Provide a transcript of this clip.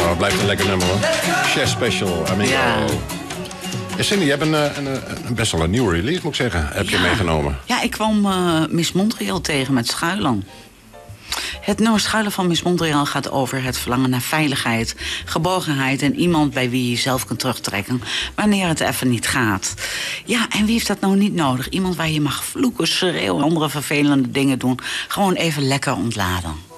het blijft een lekker nummer hoor. Chef Special, Amigo. Ja. Cindy, je hebt een best wel een nieuwe release, moet ik zeggen. Heb je meegenomen? Ja, ik kwam Miss Montreal tegen met Schuilen. Het nummer Schuilen van Miss Montreal gaat over het verlangen naar veiligheid, geborgenheid en iemand bij wie je jezelf kunt terugtrekken wanneer het even niet gaat. Ja, en wie heeft dat nou niet nodig? Iemand waar je mag vloeken, schreeuwen, andere vervelende dingen doen. Gewoon even lekker ontladen.